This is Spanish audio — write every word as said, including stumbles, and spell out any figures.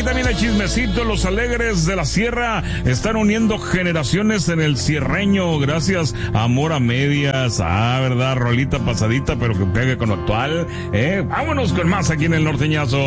también hay chismecito. Los Alegres de la Sierra están uniendo generaciones en el cierreño. Gracias a Amor a Medias. Ah, verdad, rolita pasadita, pero que pegue con lo actual. Eh, vámonos con más aquí en el Norteñazo.